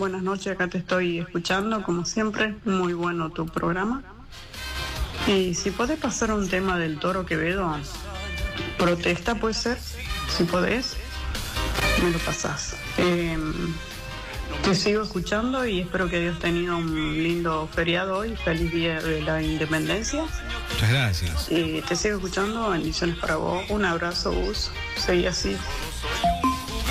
buenas noches, acá te estoy escuchando, como siempre, muy bueno tu programa. Y si podés pasar un tema del Toro Quevedo, protesta puede ser, si podés, me lo pasás. Te sigo escuchando y espero que hayas tenido un lindo feriado hoy, feliz día de la independencia. Muchas gracias. Te sigo escuchando, bendiciones para vos, un abrazo, Gus, seguí así.